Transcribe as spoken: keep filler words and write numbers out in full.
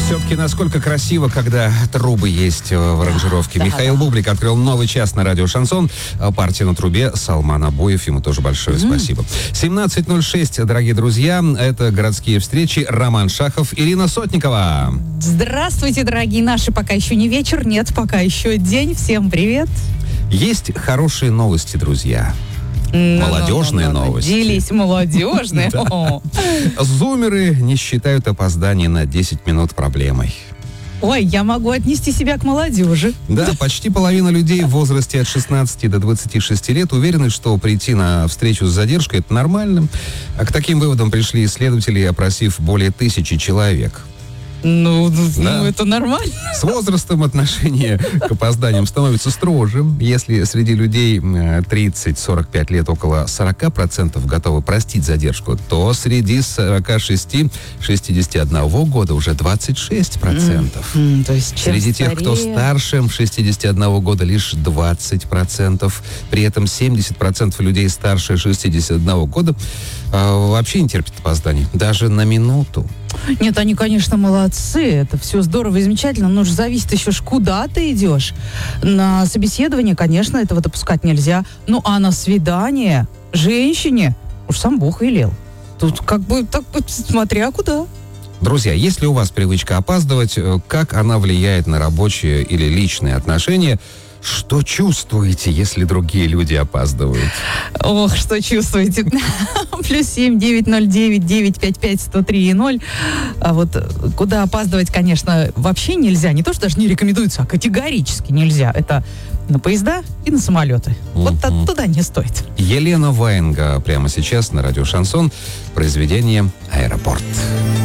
Все-таки насколько красиво, когда трубы есть в аранжировке. Да, Михаил да. Бублик открыл новый час на радио «Шансон». Партия на трубе Салман Абуев. Ему тоже большое mm. спасибо. семнадцать ноль шесть, дорогие друзья. Это городские встречи. Роман Шахов, Ирина Сотникова. Здравствуйте, дорогие наши. Пока еще не вечер, нет, пока еще день. Всем привет. Есть хорошие новости, друзья. Молодежные новости. Делись, молодежные. Зумеры не считают опоздание на десять минут проблемой. Ой, я могу отнести себя к молодежи. Да, почти половина людей в возрасте от шестнадцати до двадцати шести лет уверены, что прийти на встречу с задержкой – это нормально. А к таким выводам пришли исследователи, опросив более тысячи человек. Ну, Да. ну, это нормально. С возрастом отношение к опозданиям становится строже. Если среди людей тридцать-сорок пять лет около сорок процентов готовы простить задержку, то среди сорок шесть шестьдесят один года уже двадцать шесть процентов. Mm, то есть, чем Среди тех, кто старее- старше шестьдесят один года, лишь двадцать процентов. При этом семьдесят процентов людей старше шестьдесят одного года э, вообще не терпят опозданий. Даже на минуту. Нет, они, конечно, молодцы. Это все здорово и замечательно. Но же зависит еще, ж куда ты идешь. На собеседование, конечно, этого допускать нельзя. Ну, а на свидание женщине уж сам Бог велел. Тут как бы так вот, смотря куда. Друзья, если у вас привычка опаздывать, э, как она влияет на рабочие или личные отношения? Что чувствуете, если другие люди опаздывают? Ох, что чувствуете. Плюс семь девять ноль девять девять пять пять сто три и ноль. А вот куда опаздывать, конечно, вообще нельзя. Не то, что даже не рекомендуется, а категорически нельзя. Это на поезда и на самолеты. Вот Мгм. туда не стоит. Елена Ваенга прямо сейчас на радио «Шансон». Произведение «Аэропорт».